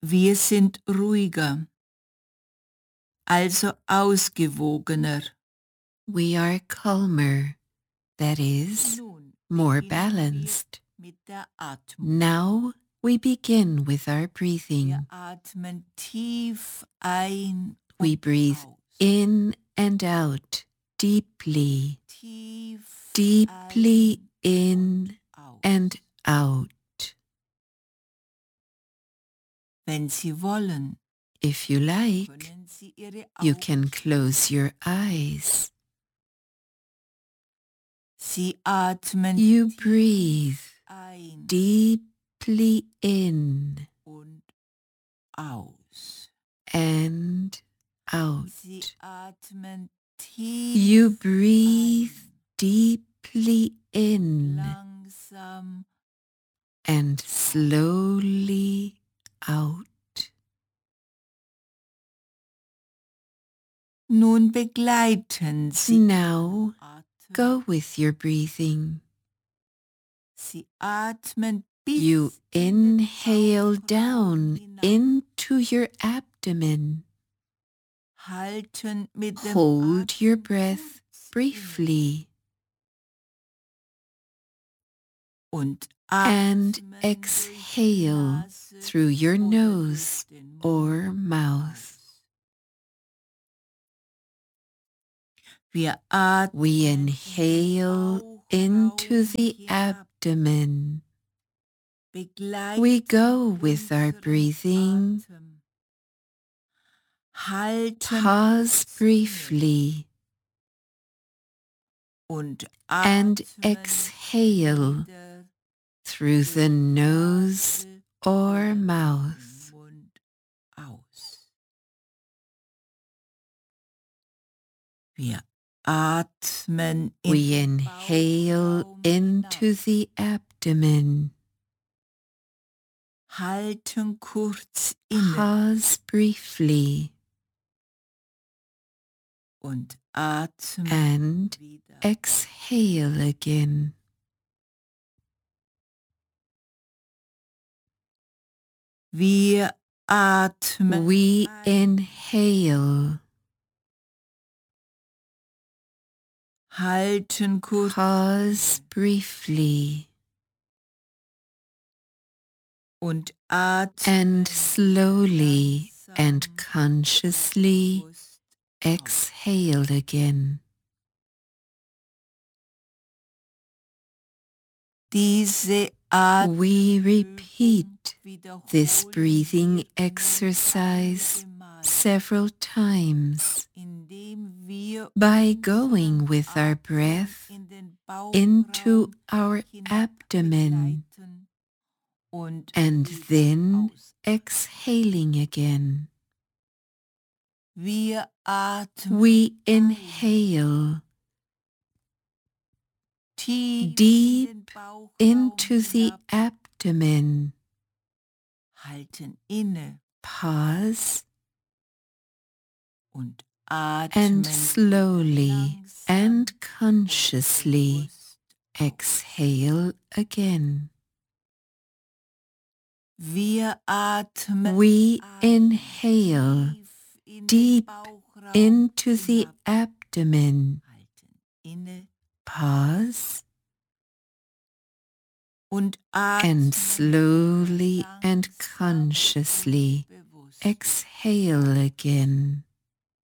Wir sind ruhiger, also ausgewogener. We are calmer, that is, Nun more beginnen wir balanced. mit der Atmung. Now we begin with our Wir breathing. atmen tief ein We und breathe aus. in and out deeply, Tief deeply ein in aus. and out. Wenn Sie wollen, If you like, können Sie Ihre you Augen can close your eyes. Sie atmen You tief breathe ein deeply in und aus. and out. Sie atmen tief You breathe ein, deeply in langsam and slowly out. Nun begleiten Sie Now Ihren Atem. go with your breathing. Sie atmen bis You in den inhale Bauchraum down hinein. into your abdomen. Halten mit dem Hold your Atem breath kurz briefly und and atmen durch die exhale Nase through your oder nose durch den Mund or mouth. aus. Wir We atmen inhale into the abdomen. We go with our breathing. Pause briefly and exhale through the nose or mouth. Wir atmen We inhale into the abdomen. Halten kurz inne Pause briefly und atmen and wieder. exhale again. Wir atmen We ein, inhale. halten kurz Pause briefly und atmen and slowly and langsam consciously bewusst exhale again. Diese We repeat Atemübung this wiederholen breathing wir nun exercise einige Male, several times indem wir by unseren going with our Atem breath in den into Bauchraum our hinab abdomen begleiten und and wieder then aus. exhaling again. Wir atmen We ein, inhale tief deep in den Bauchraum into the hinab, abdomen. halten inne Pause und and atmen slowly langsam and und consciously bewusst aus. exhale again. Wir atmen We ein, inhale tief in den deep Bauchraum into the hinab, abdomen. halten inne Pause und and atmen slowly and langsam consciously und bewusst exhale again.